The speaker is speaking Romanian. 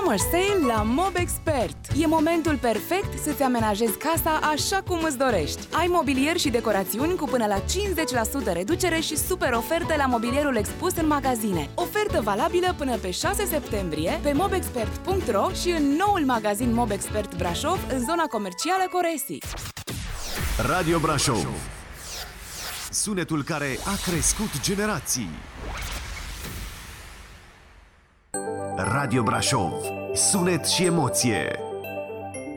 Summer Sale la Mobexpert. E momentul perfect să-ți amenajezi casa așa cum îți dorești. Ai mobilier și decorațiuni cu până la 50% reducere și super oferte la mobilierul expus în magazine. Ofertă valabilă până pe 6 septembrie pe mobexpert.ro și în noul magazin Mobexpert Brașov, în zona comercială Coresi. Radio Brașov. Sunetul care a crescut generații. Radio Brașov. Sunet și emoție.